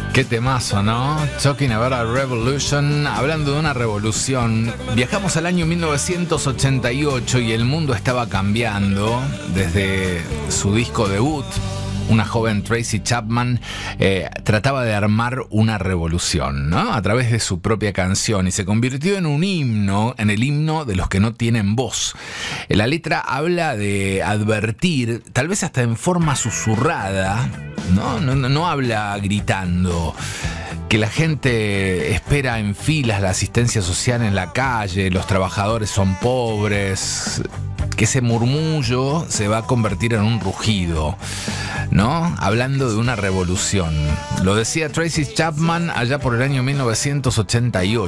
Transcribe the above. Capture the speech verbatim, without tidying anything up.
Qué temazo, ¿no? Talking about a revolution. Hablando de una revolución, viajamos al año mil novecientos ochenta y ocho y el mundo estaba cambiando. Desde su disco debut, una joven Tracy Chapman eh, trataba de armar una revolución, ¿no? A través de su propia canción, y se convirtió en un himno, en el himno de los que no tienen voz. La letra habla de advertir, tal vez hasta en forma susurrada, ¿no? No, no, no habla gritando, que la gente espera en filas la asistencia social en la calle, los trabajadores son pobres, que ese murmullo se va a convertir en un rugido, ¿no? Hablando de una revolución. Lo decía Tracy Chapman allá por el año mil novecientos ochenta y ocho.